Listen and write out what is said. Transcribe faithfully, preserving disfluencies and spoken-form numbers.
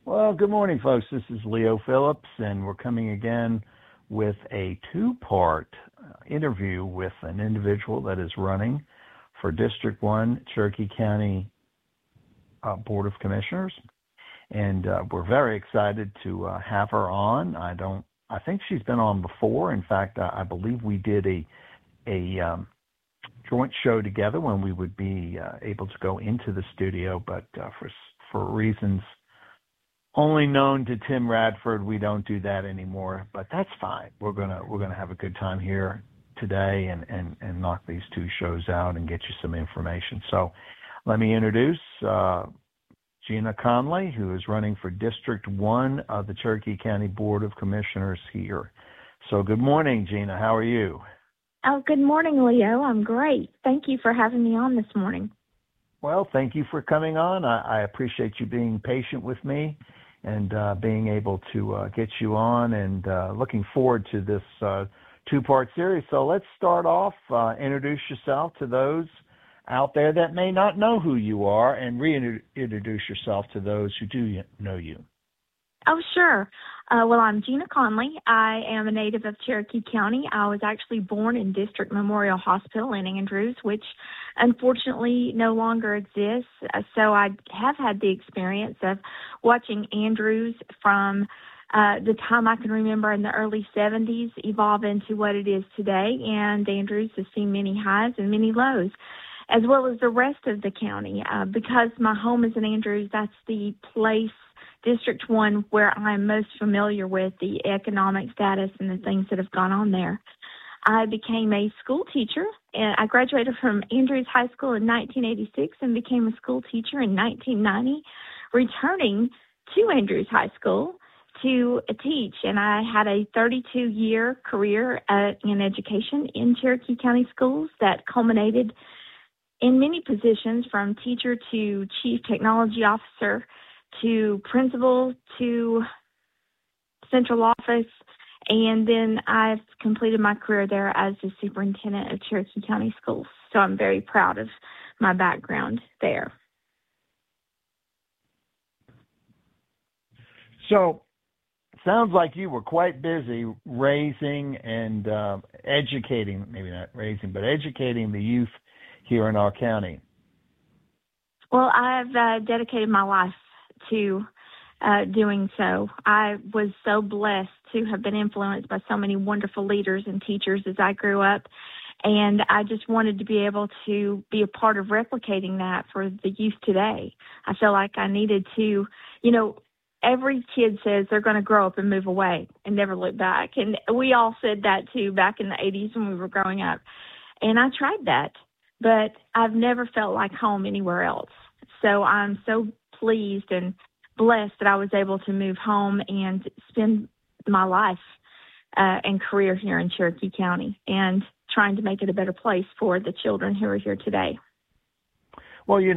Well, good morning, folks. This is Leo Phillips, and we're coming again with a two-part uh, interview with an individual that is running for District one, Cherokee County uh, Board of Commissioners. And uh, we're very excited to uh, have her on. I don't, I think she's been on before. In fact, I, I believe we did a, a um, joint show together when we would be uh, able to go into the studio, but uh, for, for reasons only known to Tim Radford, we don't do that anymore, but that's fine. We're gonna we're gonna have a good time here today and, and, and knock these two shows out and get you some information. So let me introduce uh, Gina Conley, who is running for District one of the Cherokee County Board of Commissioners here. So good morning, Gina. How are you? Oh, good morning, Leo. I'm great. Thank you for having me on this morning. Well, thank you for coming on. I, I appreciate you being patient with me and uh, being able to uh, get you on, and uh, looking forward to this uh, two-part series. So let's start off, uh, introduce yourself to those out there that may not know who you are, and reintroduce yourself to those who do know you. Oh, sure. Uh, well, I'm Gina Conley. I am a native of Cherokee County. I was actually born in District Memorial Hospital in Andrews, which unfortunately no longer exists. Uh, so I have had the experience of watching Andrews from uh, the time I can remember in the early seventies evolve into what it is today. And Andrews has seen many highs and many lows, as well as the rest of the county. Uh, because my home is in Andrews, that's the place, District one, where I'm most familiar with the economic status and the things that have gone on there. I became a school teacher, and I graduated from Andrews High School in nineteen eighty-six and became a school teacher in nineteen ninety, returning to Andrews High School to teach. And I had a thirty-two-year career uh, in education in Cherokee County schools that culminated in many positions, from teacher to chief technology officer to principal to central office, and then I've completed my career there as the superintendent of Cherokee County Schools. So I'm very proud of my background there. So sounds like you were quite busy raising and uh, educating, maybe not raising, but educating the youth here in our county. Well, I've uh, dedicated my life to uh, doing so. I was so blessed to have been influenced by so many wonderful leaders and teachers as I grew up, and I just wanted to be able to be a part of replicating that for the youth today. I feel like I needed to, you know, every kid says they're going to grow up and move away and never look back, and we all said that too back in the eighties when we were growing up, and I tried that, but I've never felt like home anywhere else. So I'm so pleased and blessed that I was able to move home and spend my life uh, and career here in Cherokee County and trying to make it a better place for the children who are here today. Well, you